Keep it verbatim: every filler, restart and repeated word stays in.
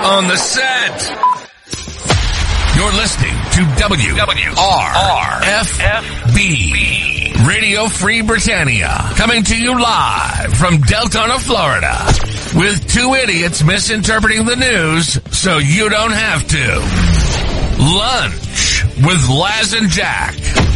on the set. You're listening to W R F B Radio Free Britannia, coming to you live from Deltona, Florida, with two idiots misinterpreting the news so you don't have to. Lunch with Laz and Jack.